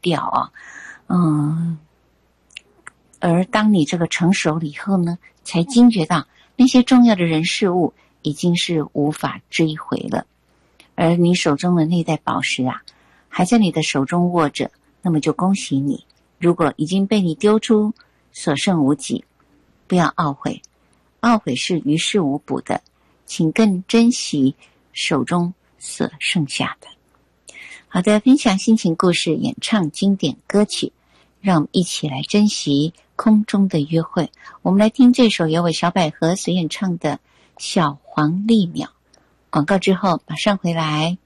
掉啊。而当你这个成熟了以后呢，才惊觉到那些重要的人事物已经是无法追回了。而你手中的那袋宝石啊，还在你的手中握着，那么就恭喜你。如果已经被你丢出，所剩无几，不要懊悔，懊悔是于事无补的，请更珍惜手中所剩下的。好的，分享心情故事，演唱经典歌曲，让我们一起来珍惜空中的约会。我们来听这首由小百合所演唱的《小黄鹂鸟》。广告之后马上回来。